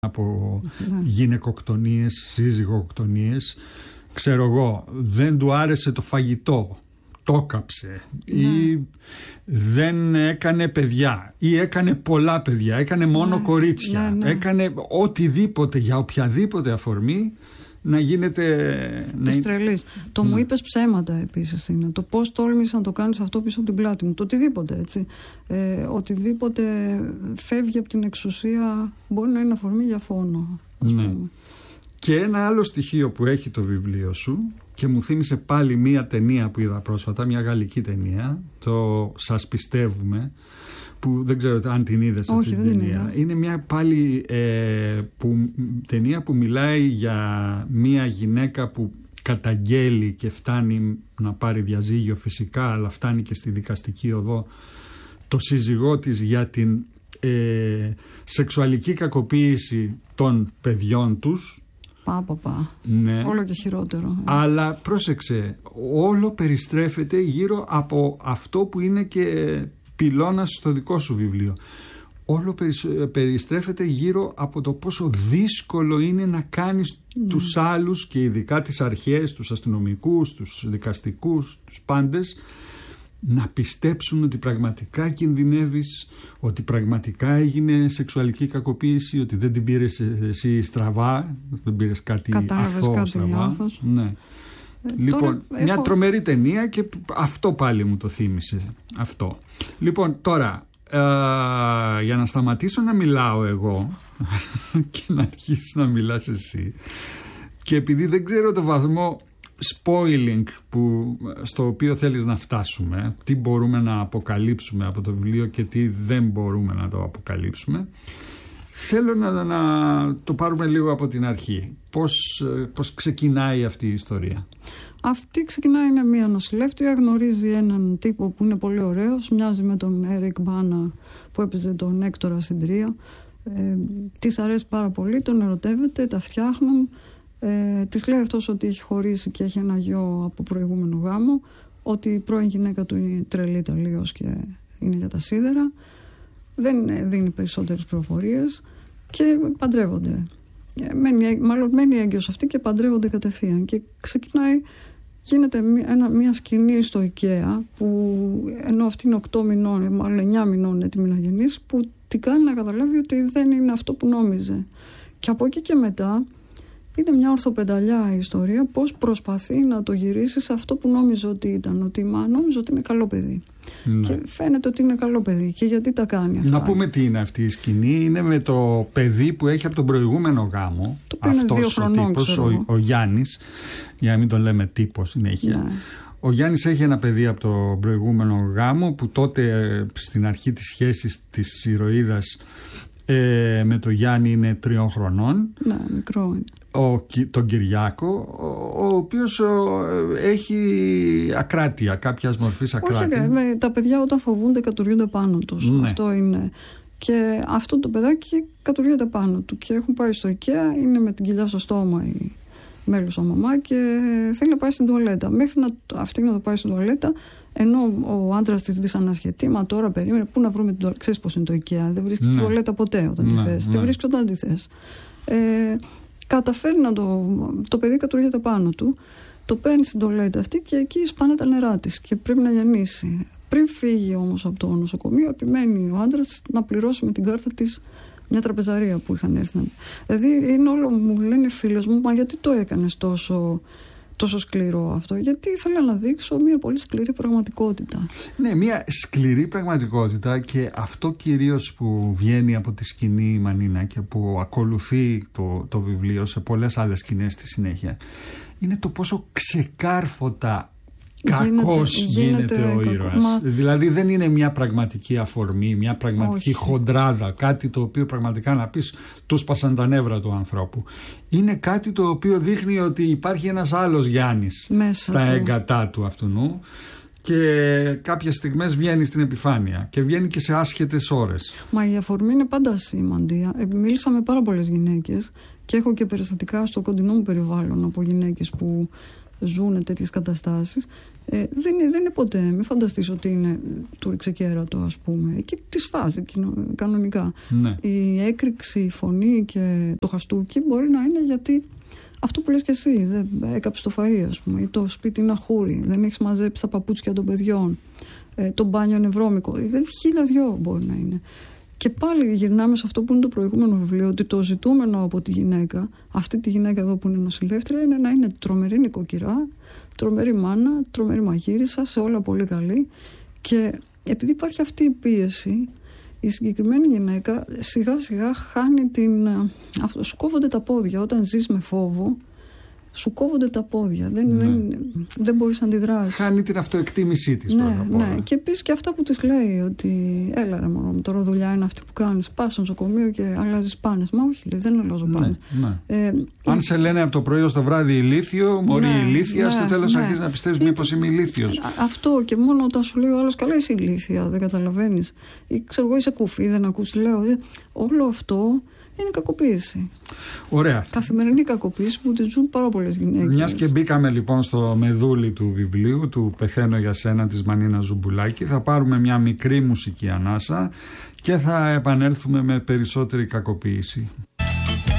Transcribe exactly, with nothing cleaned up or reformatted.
από ναι. γυναικοκτονίες, σύζυγοκτονίες. Ξέρω εγώ, δεν του άρεσε το φαγητό, το κάψε, ναι. ή δεν έκανε παιδιά, ή έκανε πολλά παιδιά, έκανε μόνο ναι. κορίτσια, ναι, ναι. έκανε οτιδήποτε, για οποιαδήποτε αφορμή να γίνεται... Της να... τρελής. Το ναι. μου είπες ψέματα επίσης είναι. Το πώς τόλμησες να το κάνεις αυτό πίσω από την πλάτη μου. Το οτιδήποτε, έτσι. Ε, οτιδήποτε φεύγει από την εξουσία μπορεί να είναι αφορμή για φόνο. Ας ναι. πούμε. Και ένα άλλο στοιχείο που έχει το βιβλίο σου, και μου θύμισε πάλι μία ταινία που είδα πρόσφατα, μια γαλλική ταινία, το «Σας πιστεύουμε», που δεν ξέρω αν την είδες. Όχι, αυτή δεν την την ταινία. είδα. Είναι μια πάλι ε, που, ταινία που μιλάει για μια γυναίκα που καταγγέλει και φτάνει να πάρει διαζύγιο φυσικά, αλλά φτάνει και στη δικαστική οδό το σύζυγό της για την ε, σεξουαλική κακοποίηση των παιδιών τους. Πα, πα, πα. Ναι. Όλο και χειρότερο. Αλλά πρόσεξε, όλο περιστρέφεται γύρω από αυτό που είναι και πυλώνας στο δικό σου βιβλίο. Όλο περιστρέφεται γύρω από το πόσο δύσκολο είναι να κάνεις mm. τους άλλους, και ειδικά τις αρχές, τους αστυνομικούς, τους δικαστικούς, τους πάντες, να πιστέψουν ότι πραγματικά κινδυνεύεις, ότι πραγματικά έγινε σεξουαλική κακοποίηση, ότι δεν την πήρες εσύ στραβά, δεν πήρες κάτι αθώο στραβά. Ναι. Ε, λοιπόν, μια έχω... τρομερή ταινία, και αυτό πάλι μου το θύμισε αυτό. Λοιπόν, τώρα ε, για να σταματήσω να μιλάω εγώ και να αρχίσεις να μιλάς εσύ, και επειδή δεν ξέρω το βαθμό spoiling που, στο οποίο θέλεις να φτάσουμε, τι μπορούμε να αποκαλύψουμε από το βιβλίο και τι δεν μπορούμε να το αποκαλύψουμε, θέλω να, να το πάρουμε λίγο από την αρχή. Πώς, πώς ξεκινάει αυτή η ιστορία? Αυτή ξεκινάει, είναι μια νοσηλεύτρια, γνωρίζει έναν τύπο που είναι πολύ ωραίος, μοιάζει με τον Έρικ Μπάνα που έπαιζε τον Έκτορα στην τρία. Ε, της αρέσει πάρα πολύ, τον ερωτεύεται, τα φτιάχνουν. Ε, της λέει αυτός ότι έχει χωρίσει και έχει ένα γιο από προηγούμενο γάμο, ότι η πρώην γυναίκα του είναι τρελή τελείως και είναι για τα σίδερα. Δεν δίνει περισσότερες πληροφορίες και παντρεύονται. Ε, μένει, μάλλον μένει έγκυος αυτή και παντρεύονται κατευθείαν. Και ξεκινάει, γίνεται μια, μια σκηνή στο IKEA, που ενώ αυτή είναι οκτώ μηνών, μάλλον εννιά μηνών έτοιμη να γεννήσει, που την κάνει να καταλάβει ότι δεν είναι αυτό που νόμιζε. Και από εκεί και μετά είναι μια ορθοπενταλιά η ιστορία, πώς προσπαθεί να το γυρίσει σε αυτό που νόμιζε ότι ήταν. Ότι μα νόμιζε ότι είναι καλό παιδί. Ναι. Και φαίνεται ότι είναι καλό παιδί. Και γιατί τα κάνει αυτά? Να πούμε τι είναι αυτή η σκηνή. Είναι με το παιδί που έχει από τον προηγούμενο γάμο. Το οποίο είναι δύο χρονών, ο τύπος, ο, ο Γιάννης, για να μην τον λέμε τύπο συνέχεια. Ναι. Ο Γιάννης έχει ένα παιδί από τον προηγούμενο γάμο, που τότε στην αρχή της σχέσης της ηρωίδας ε, με τον Γιάννη είναι τριών χρονών. Ναι, μικρό είναι. Ο, τον Κυριάκο, ο, ο οποίος ο, έχει ακράτεια, κάποιας μορφής ακράτεια. Όχι, με, τα παιδιά όταν φοβούνται κατουριούνται πάνω τους. Ναι. Αυτό είναι. Και αυτό το παιδάκι κατουριούνται πάνω του και έχουν πάει στο IKEA, είναι με την κοιλιά στο στόμα η μέλουσα μαμά και θέλει να πάει στην τουαλέτα. Μέχρι να, αυτή να το πάει στην τουαλέτα, ενώ ο άντρας της δυσανασχετεί, μα τώρα περίμενε, πού να βρούμε την τουαλέτα. Ξέρεις πώς είναι το IKEA, δεν βρίσκεις ναι. την τουαλέτα ποτέ όταν ναι, τη θες. Ναι. Τη βρίσκεις όταν τη θες. Ε, Καταφέρει να το. Το παιδί κατουργείται πάνω του, το παίρνει στην τουαλέτα αυτή και εκεί σπάνε τα νερά της και πρέπει να γεννήσει. Πριν φύγει όμως από το νοσοκομείο, επιμένει ο άντρας να πληρώσει με την κάρτα της μια τραπεζαρία που είχαν έρθει. Δηλαδή είναι όλο, μου λένε φίλες μου, μα γιατί το έκανες τόσο, τόσο σκληρό αυτό? Γιατί ήθελα να δείξω μια πολύ σκληρή πραγματικότητα. Ναι, μια σκληρή πραγματικότητα, και αυτό κυρίως που βγαίνει από τη σκηνή, Μανίνα, και που ακολουθεί το, το βιβλίο σε πολλές άλλες σκηνές στη συνέχεια, είναι το πόσο ξεκάρφωτα κακός γίνεται, γίνεται ο ήρωας. Μα... Δηλαδή δεν είναι μια πραγματική αφορμή, μια πραγματική Όχι. χοντράδα, κάτι το οποίο πραγματικά να πεις του σπάσαν τα νεύρα του ανθρώπου. Είναι κάτι το οποίο δείχνει ότι υπάρχει ένας άλλος Γιάννης μέσα στα του. έγκατά του αυτού, και κάποιες στιγμές βγαίνει στην επιφάνεια και βγαίνει και σε άσχετες ώρες. Μα η αφορμή είναι πάντα σημαντία. Μίλησα με πάρα πολλές γυναίκες και έχω και περιστατικά στο κοντινό μου περιβάλλον από γυναίκες που ζουν τέτοιες καταστάσεις. Ε, δεν, είναι, δεν είναι ποτέ, μην φανταστείς ότι είναι του ριξεκέρατο, ας πούμε. Εκεί τη σφάζει κανονικά. Ναι. Η έκρηξη, η φωνή και το χαστούκι μπορεί να είναι γιατί αυτό που λες και εσύ, δεν έκαψε το φαΐ, ας πούμε, ή το σπίτι είναι αχούρι, δεν έχεις μαζέψει τα παπούτσια των παιδιών, ε, το μπάνιο είναι βρώμικο, δεν χίλια δυο μπορεί να είναι. Και πάλι γυρνάμε σε αυτό που είναι το προηγούμενο βιβλίο, ότι το ζητούμενο από τη γυναίκα, αυτή τη γυναίκα εδώ που είναι νοσηλεύτρια, είναι να είναι τρομερή νοικοκυρά, τρομερή μάνα, τρομερή μαγείρισα, σε όλα πολύ καλή. Και επειδή υπάρχει αυτή η πίεση, η συγκεκριμένη γυναίκα σιγά σιγά χάνει την... Αυτό, σου κόβονται τα πόδια όταν ζεις με φόβο. Σου κόβονται τα πόδια. Δεν, ναι. δεν, δεν μπορείς να αντιδράσεις. Χάνει την αυτοεκτίμησή της. Ναι, ναι. Και επίσης και αυτά που της λέει, ότι έλα ρε μωρό μου, τώρα δουλειά είναι αυτή που κάνεις. Πας στο νοσοκομείο και αλλάζεις πάνες. Μα όχι, λέει, δεν αλλάζω πάνες. Ναι, ναι. Ε, Αν ε, σε λένε από το πρωί ως το βράδυ ηλίθιο, μωρή ναι, ηλίθια, ναι, στο τέλος ναι. αρχίζεις να πιστεύεις μήπως είμαι ηλίθιος. Αυτό, και μόνο όταν σου λέει ο άλλος, καλά είσαι ηλίθια, δεν καταλαβαίνεις. Ή ξέρω εγώ, είσαι κουφή, δεν ακούς, λέω. Όλο αυτό είναι κακοποίηση. Ωραία. Καθημερινή κακοποίηση που τη ζουν πάρα πολλές γυναίκες. Μιας και μπήκαμε λοιπόν στο μεδούλι του βιβλίου του «Πεθαίνω για σένα» της Μανίνα Ζουμπουλάκη, θα πάρουμε μια μικρή μουσική ανάσα και θα επανέλθουμε με περισσότερη κακοποίηση.